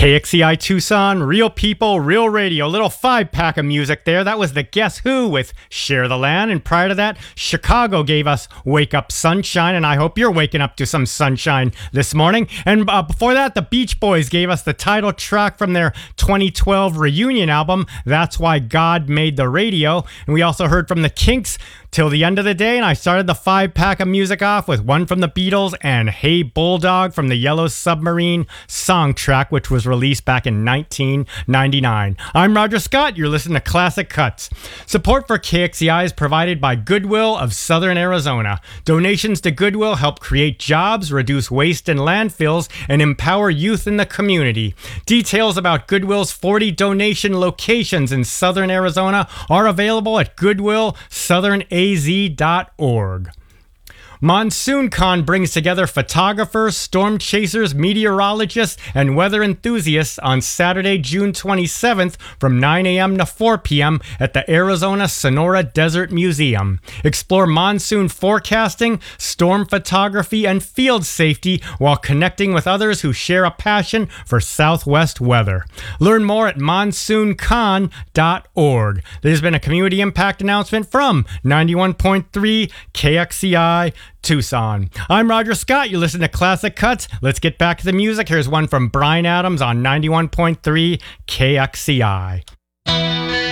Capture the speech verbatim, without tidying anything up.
K X C I Tucson, real people, real radio. Little five pack of music there. That was the Guess Who with Share the Land. And prior to that, Chicago gave us Wake Up Sunshine. And I hope you're waking up to some sunshine this morning. And uh, before that, the Beach Boys gave us the title track from their twenty twelve reunion album, That's Why God Made the Radio. And we also heard from the Kinks, Till the End of the Day. And I started the five pack of music off with one from the Beatles and Hey Bulldog from the Yellow Submarine song track, which was released back in nineteen ninety-nine. I'm Roger Scott. You're listening to Classic Cuts. Support for K X C I is provided by Goodwill of Southern Arizona. Donations to Goodwill help create jobs, reduce waste in landfills, and empower youth in the community. Details about Goodwill's forty donation locations in Southern Arizona are available at goodwill southern a z dot org. MonsoonCon brings together photographers, storm chasers, meteorologists, and weather enthusiasts on Saturday, June twenty-seventh from nine a.m. to four p.m. at the Arizona Sonora Desert Museum. Explore monsoon forecasting, storm photography, and field safety while connecting with others who share a passion for Southwest weather. Learn more at monsoon con dot org. There's been a community impact announcement from ninety-one point three K X C I Tucson. I'm Roger Scott. You listen to Classic Cuts. Let's get back to the music. Here's one from Bryan Adams on ninety-one point three K X C I.